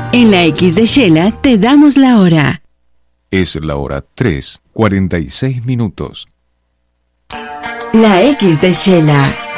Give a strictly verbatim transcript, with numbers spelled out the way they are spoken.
En la X de Shela te damos la hora. Es la hora tres, cuarenta y seis minutos. La X de Shela.